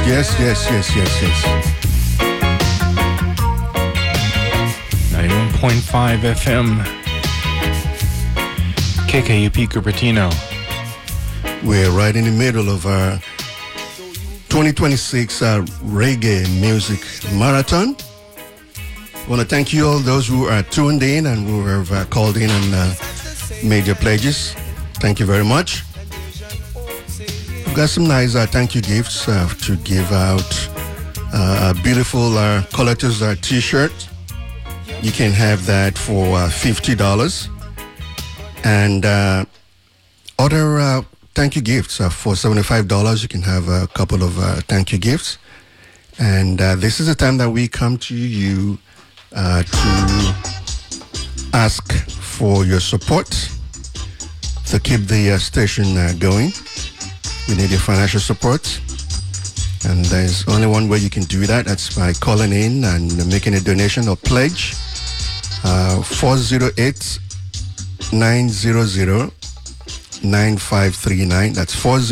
Yes. 91.5 FM. KKUP Cupertino. We're right in the middle of our 2026 reggae music marathon. I want to thank you all those who are tuned in and who have called in and made your pledges. Thank you very much. We've got some nice thank you gifts to give out. A beautiful collector's t-shirt. You can have that for $50. And other thank you gifts for $75. You can have a couple of thank you gifts. And this is the time that we come to you to ask for your support to keep the station going. We need your financial support. And there's only one way you can do that. That's by calling in and making a donation or pledge. 408-900-9539. That's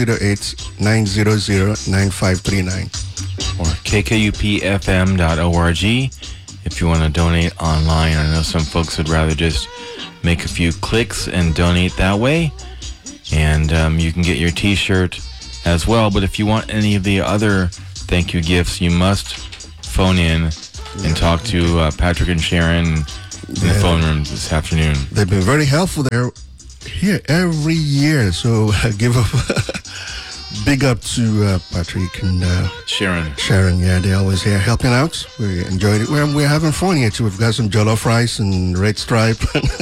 408-900-9539. Or kkupfm.org if you want to donate online. I know some folks would rather just make a few clicks and donate that way. And you can get your t-shirt as well. But if you want any of the other thank you gifts, you must phone in and talk to Patrick and Sharon in the phone room this afternoon. They've been very helpful. They're here every year. So give a big up to Patrick and Sharon. Yeah, they're always here helping out. We enjoyed it. We're having fun here too. We've got some jollof rice and red stripe,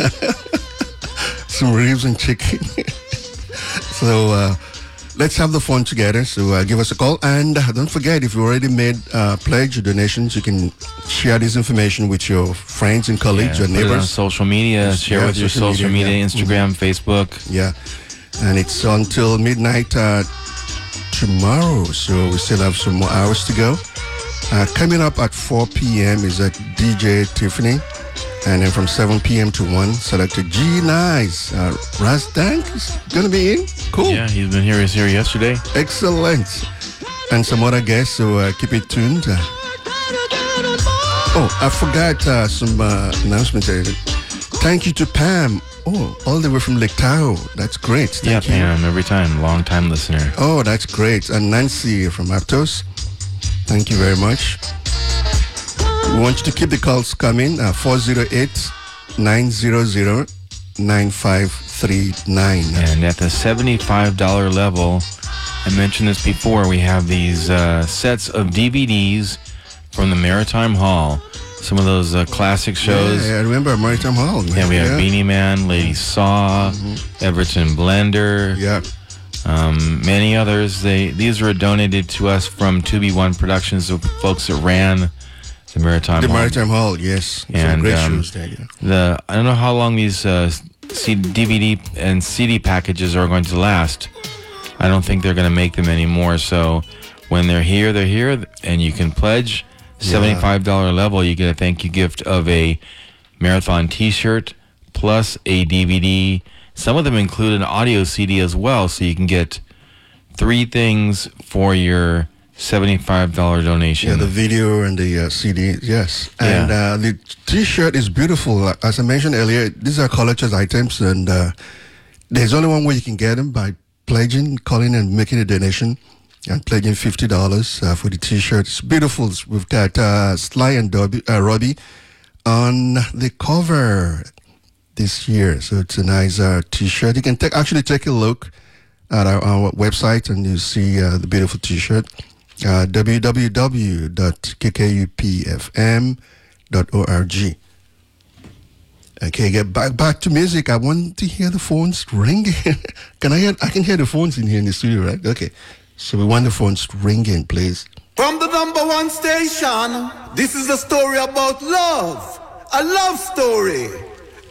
some ribs and chicken. So let's have the fun together. So give us a call. And don't forget, if you already made pledge or donations, you can share this information with your friends and colleagues, your neighbors. Put it on social media. Share with your social media, Instagram, Facebook. Yeah. And it's until midnight tomorrow. So we still have some more hours to go. Coming up at 4 p.m. is at DJ Tiffany. And then from 7 p.m. to 1, Selector G Nice. Ras Dank is going to be in. Cool. Yeah, he's been here. He was here yesterday. Excellent. And some other guests, so keep it tuned. I forgot some announcements. Thank you to Pam. Oh, all the way from Lake Tahoe. That's great. Thank you. Pam, every time. Long-time listener. Oh, that's great. And Nancy from Aptos. Thank you very much. We want you to keep the calls coming. 408-900-9539. And at the $75 level, I mentioned this before, we have these sets of DVDs from the Maritime Hall. Some of those classic shows. Yeah, I remember Maritime Hall. Man. Yeah, we have Beanie Man, Lady Saw, Everton Blender. Yeah. Many others. These were donated to us from 2B1 Productions, the folks that ran the Maritime Hall. Maritime Hall, yes. And great shows there, yeah. I don't know how long these DVD and CD packages are going to last. I don't think they're going to make them anymore. So when they're here, and you can pledge $75 level. You get a thank you gift of a marathon T-shirt plus a DVD. Some of them include an audio CD as well, so you can get 3 things for your $75 donation. Yeah, the video and the CD, yes. And the T-shirt is beautiful. As I mentioned earlier, these are collector's items, and there's only one way you can get them, by pledging, calling and making a donation, and pledging $50 for the T-shirt. It's beautiful. We've got Sly and Robbie on the cover this year. So it's a nice T-shirt. You can actually take a look at our website, and you see the beautiful T-shirt. www.kkupfm.org. Okay, get back to music. I want to hear the phones ringing. I can hear the phones in here in the studio, right? Okay. So we want the phones ringing, please. From the #1 station, this is a story about love. A love story.